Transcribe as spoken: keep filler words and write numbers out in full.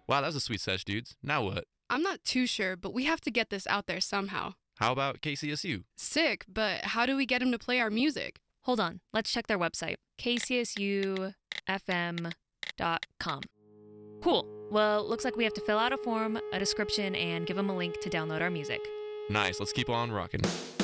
Wow, that was a sweet sesh, dudes. Now what? I'm not too sure, but we have to get this out there somehow. How about K C S U? Sick, but how do we get him to play our music? Hold on, let's check their website, k c s u f m dot com. Cool. Well, looks like we have to fill out a form, a description, and give them a link to download our music. Nice, let's keep on rocking.